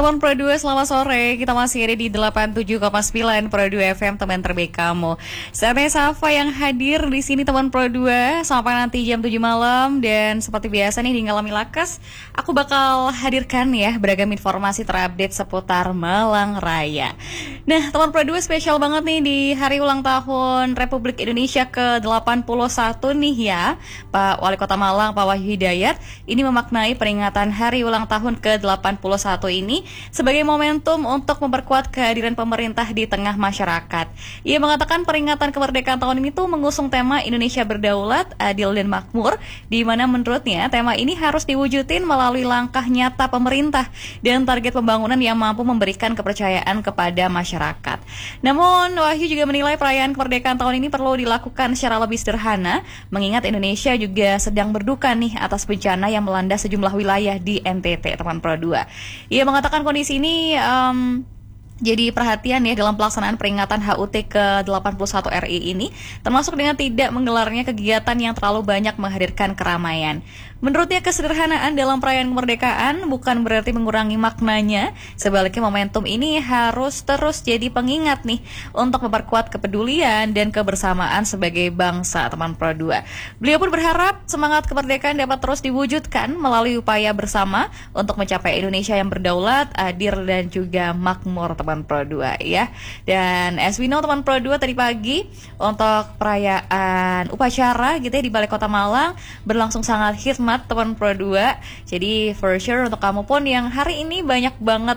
teman Pro 2, selamat sore. Kita masih ada di 87,9 Pro 2 FM, teman terbaik kamu. Saya Safa yang hadir di sini teman Pro 2 sampai nanti jam 7 malam. Dan seperti biasa nih di Ngalami Lakas, aku bakal hadirkan ya beragam informasi terupdate seputar Malang Raya. Nah, teman Pro 2 spesial banget nih di hari ulang tahun Republik Indonesia ke-81 nih ya. Pak Wali Kota Malang, Pak Wahyu Hidayat, ini memaknai peringatan hari ulang tahun ke-81 ini sebagai momentum untuk memperkuat kehadiran pemerintah di tengah masyarakat. Ia mengatakan peringatan kemerdekaan tahun ini tuh mengusung tema Indonesia Berdaulat, Adil dan Makmur, di mana menurutnya tema ini harus diwujudin melalui langkah nyata pemerintah dan target pembangunan yang mampu memberikan kepercayaan kepada masyarakat. Namun, Wahyu juga menilai perayaan kemerdekaan tahun ini perlu dilakukan secara lebih sederhana, mengingat Indonesia juga sedang berduka nih atas bencana yang melanda sejumlah wilayah di NTT, teman Pro 2. Ia mengatakan kondisi ini jadi perhatian ya dalam pelaksanaan peringatan HUT ke-81 RI ini, termasuk dengan tidak menggelarnya kegiatan yang terlalu banyak menghadirkan keramaian. Menurutnya kesederhanaan dalam perayaan kemerdekaan bukan berarti mengurangi maknanya, sebaliknya momentum ini harus terus jadi pengingat nih untuk memperkuat kepedulian dan kebersamaan sebagai bangsa, teman Pro 2. Beliau pun berharap semangat kemerdekaan dapat terus diwujudkan melalui upaya bersama untuk mencapai Indonesia yang berdaulat, adil dan juga makmur, teman Pro 2 ya. Dan as we know teman Pro 2, tadi pagi untuk perayaan upacara gitu ya di Balai Kota Malang berlangsung sangat hikmat teman Pro 2. Jadi for sure untuk kamu pun yang hari ini banyak banget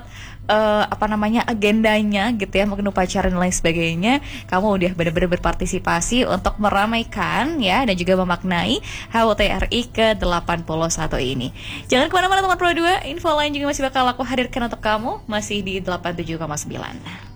agendanya gitu ya, mungkin upacara dan lain sebagainya, kamu udah benar-benar berpartisipasi untuk meramaikan ya dan juga memaknai HUT RI ke-81 ini. Jangan kemana-mana teman Pro 2, info lain juga masih bakal aku hadirkan untuk kamu, masih di 87,9.